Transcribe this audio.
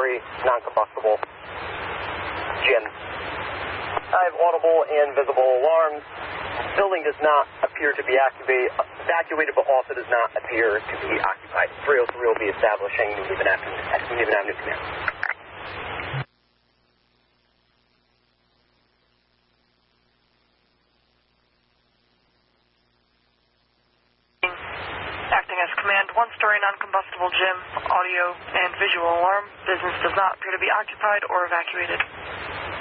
one-story, non-combustible gym. I have audible and visible alarms. Building does not appear to be evacuated, but also does not appear to be occupied. 303 will be establishing New Haven Avenue Command. Acting as command, one-story non-combustible gym, audio and visual alarm. Business does not appear to be occupied or evacuated.